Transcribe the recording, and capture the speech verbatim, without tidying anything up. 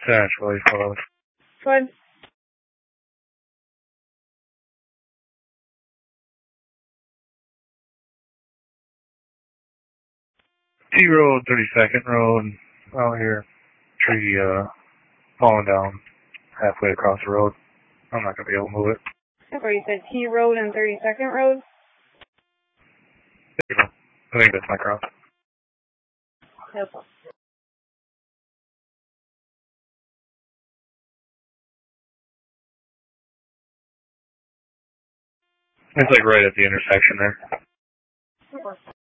Essentially close. Good. T Road, thirty-second Road, out here. Tree uh, falling down halfway across the road. I'm not going to be able to move it. Or you said T Road and thirty-second Road? I think that's my cross. Yep. It's like right at the intersection there. Super.